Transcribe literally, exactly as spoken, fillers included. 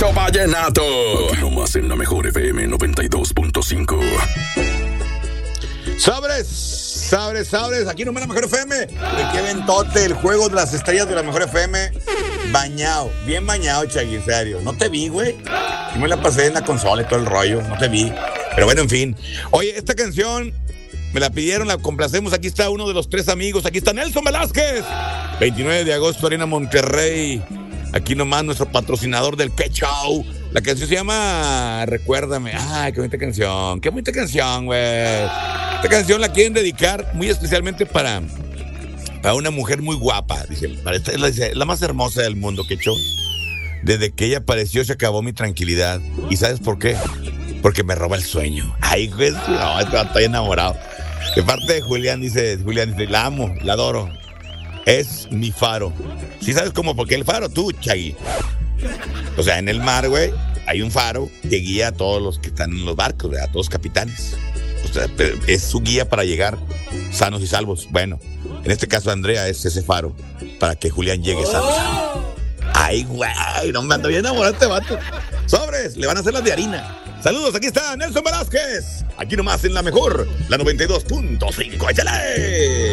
vallenato. Aquí nomás en la mejor F M noventa y dos punto cinco. Sabres, sabres, sabres. Aquí nomás en la mejor F M. De qué ventote, el juego de las estrellas de la mejor F M. Bañado, bien bañado, Chagui, en serio. No te vi, güey. Yo me la pasé en la consola y todo el rollo. No te vi. Pero bueno, en fin. Oye, esta canción me la pidieron, la complacemos. Aquí está uno de los tres amigos. Aquí está Nelson Velázquez. veintinueve de agosto, Arena Monterrey. Aquí nomás nuestro patrocinador del Que Show. La canción se llama Recuérdame. Ay, qué bonita canción. Qué bonita canción, güey. Esta canción la quieren dedicar muy especialmente para, para una mujer muy guapa. Dice, para esta, es la, dice, la más hermosa del mundo, Que Show. Desde que ella apareció se acabó mi tranquilidad. ¿Y sabes por qué? Porque me roba el sueño. Ay, güey, no, estoy enamorado. De parte de Julián, dice, Julián dice, la amo, la adoro. Es mi faro. ¿Sí sabes cómo? Porque el faro, tú, Chagui. O sea, en el mar, güey, hay un faro que guía a todos los que están en los barcos, ¿verdad? A todos los capitanes. O sea, es su guía para llegar sanos y salvos. Bueno, en este caso Andrea es ese faro para que Julián llegue sano y salvo. Ay, güey, no me ando bien enamorado este vato. Sobres, le van a hacer las de harina. Saludos, aquí está Nelson Velázquez. Aquí nomás en la mejor, la noventa y dos punto cinco. ¡Échale!